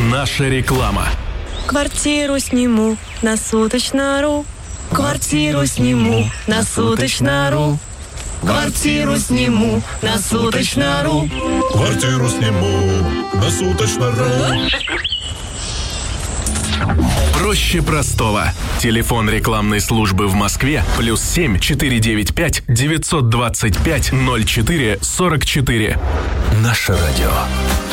Наша реклама. Квартиру сниму на суточно.ру. Квартиру сниму на суточно.ру. Квартиру сниму на суточно.ру. Квартиру сниму на суточно.ру. Проще простого. Телефон рекламной службы в Москве +7 495 925 04 44. Наше радио.